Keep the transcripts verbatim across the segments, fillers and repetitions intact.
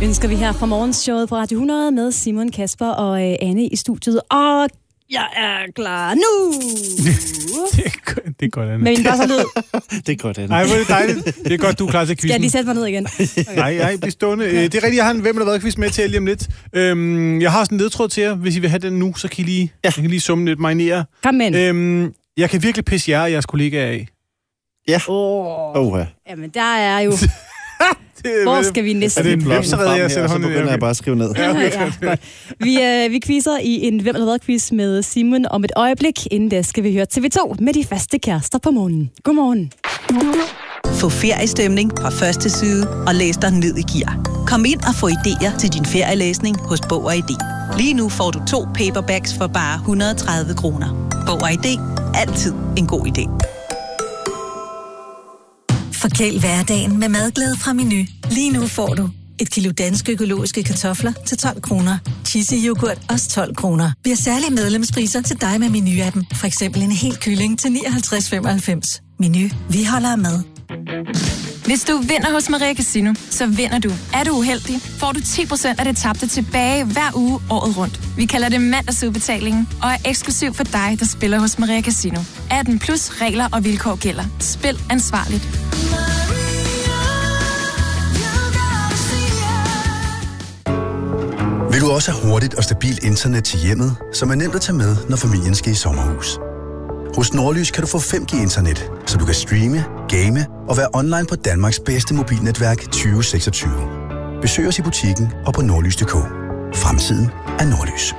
Ønsker vi her fra morgenshowet på Radio hundrede med Simon, Kasper og øh, Anne i studiet. Og jeg er klar nu! det, er, det er godt, Anne. Men bare så lyd. Det er godt, Anne. Nej, hvor er det dejligt. Det er godt, du er klar til quizzen. Skal jeg lige sætte mig ned igen? Okay. Nej, nej, bliv stående. Okay. Det er rigtigt, jeg har en Hvem der været quiz med til lige om lidt. Øhm, jeg har sådan en ledtråd til jer. Hvis I vil have den nu, så kan I lige, ja. jeg kan lige summe lidt, marinere. Kom med. Øhm, jeg kan virkelig pisse jer og jeres kollegaer af. Ja. Åh. Oh. Oh, jamen, der er jo... Hvor skal vi næsten... Er det en webside, jeg sætter hånden i? Så begynder jeg bare at skrive ned. Ja, okay. ja, godt. Vi, øh, vi quizzer i en Hvem der været quiz med Simon om et øjeblik. Inden da skal vi høre T V to med de faste kærester på morgenen. Godmorgen. Få feriestemning fra første side og læs dig ned i gear. Kom ind og få idéer til din ferielæsning hos Bog og I D. Lige nu får du to paperbacks for bare et hundrede og tredive kroner. Bog og I D. Altid en god idé. Forkæl hverdagen med madglæde fra Meny. Lige nu får du et kilo danske økologiske kartofler til tolv kroner. Cheesy yoghurt også tolv kroner. Vi har særlige medlemspriser til dig med Meny-appen. For eksempel en hel kylling til nioghalvtreds femoghalvfems. Meny. Vi holder med. Hvis du vinder hos Maria Casino, så vinder du. Er du uheldig, får du ti procent af det tabte tilbage hver uge året rundt. Vi kalder det mandagsudbetalingen og er eksklusiv for dig, der spiller hos Maria Casino. atten plus regler og vilkår gælder. Spil ansvarligt. Vil du også have hurtigt og stabilt internet til hjemmet, som er nemt at tage med, når familien skal i sommerhus? Hos Nordlys kan du få fem G internet, så du kan streame, game og være online på Danmarks bedste mobilnetværk tyve seksogtyve. Besøg os i butikken og på nordlys punktum d k. Fremtiden er Nordlys.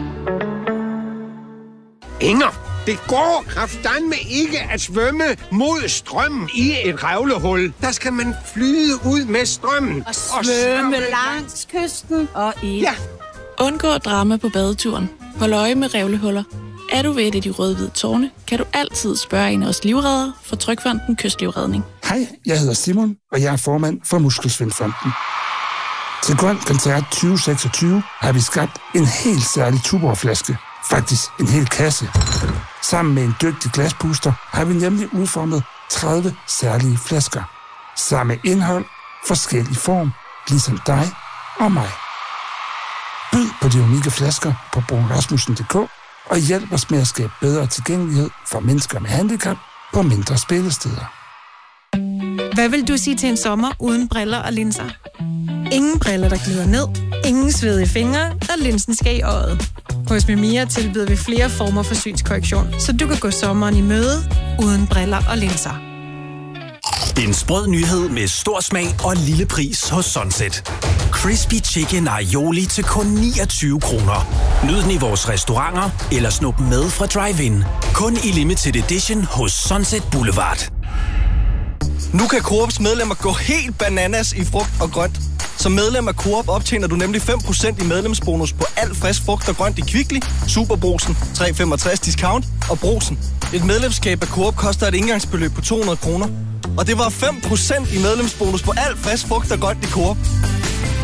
Inger, det går kraftedeme ikke at svømme mod strømmen i et revlehul. Der skal man flyde ud med strømmen. Og svømme langs kysten og i... Ja. Undgå drama på badeturen. Hold øje med revlehuller. Er du ved et af de røde-hvide tårne, kan du altid spørge en af os livreddere fra Trygfonden Kystlivredning. Hej, jeg hedder Simon, og jeg er formand for Muskelsvindfonden. Til Grøn Koncert tyve seksogtyve har vi skabt en helt særlig Tuborg-flaske. Faktisk en hel kasse. Sammen med en dygtig glaspuster har vi nemlig udformet tredive særlige flasker. Samme indhold, forskellig form, ligesom dig og mig. Byd på de unikke flasker på bruun rasmussen punktum d k og hjælp os med at skabe bedre tilgængelighed for mennesker med handicap på mindre spillesteder. Hvad vil du sige til en sommer uden briller og linser? Ingen briller, der glider ned, ingen svedige fingre, og linsen skal i øjet. Hos Mimia tilbyder vi flere former for synskorrektion, så du kan gå sommeren i møde uden briller og linser. En sprød nyhed med stor smag og lille pris hos Sunset. Crispy Chicken Aioli til kun niogtyve kroner. Nyd den i vores restauranter eller snup med fra drive-in. Kun i limited edition hos Sunset Boulevard. Nu kan Coops medlemmer gå helt bananas i frugt og grønt. Som medlem af Coop optjener du nemlig fem procent i medlemsbonus på alt frisk frugt og grønt i Kvickly, Superbrugsen, tre komma femogtres discount og Brugsen. Et medlemskab af Coop koster et indgangsbeløb på to hundrede kroner. Og det var fem procent i medlemsbonus på alt frisk frugt og grønt i Coop.